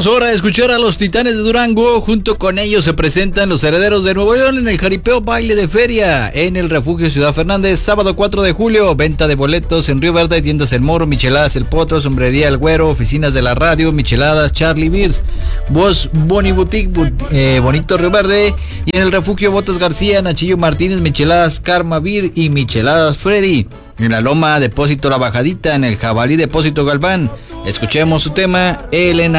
Llegamos ahora a escuchar a los Titanes de Durango. Junto con ellos se presentan los Herederos de Nuevo León en el Jaripeo Baile de Feria en el Refugio Ciudad Fernández, sábado 4 de julio. Venta de boletos en Río Verde, tiendas El Moro, Micheladas El Potro, Sombrería El Güero, oficinas de la radio, Micheladas Charlie Beers, Voz Boni Boutique, Bonito Río Verde, y en el Refugio Botas García, Nachillo Martínez, Micheladas Karma Beer y Micheladas Freddy. En la Loma, Depósito La Bajadita, en el Jabalí Depósito Galván. Escuchemos su tema, Elena.